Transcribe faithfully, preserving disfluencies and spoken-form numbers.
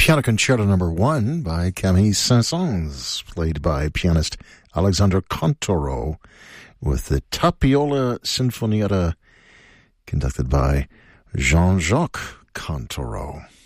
Piano Concerto Number One by Camille Saint-Saëns, played by pianist Alexandre Contoro, with the Tapiola Sinfonietta, conducted by Jean-Jacques Contoro.